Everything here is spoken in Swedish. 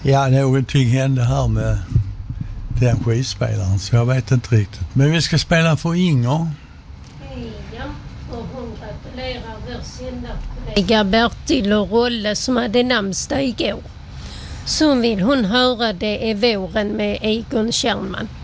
Ja, någonting hände här med den skivspelaren så jag vet inte riktigt. Men vi ska spela för Inger. Ja, och hon gratulerar vår sändarkollega Bertil och Rolle som hade namnsdag igår. Så vill hon höra Det är våren med Egon Kärnman.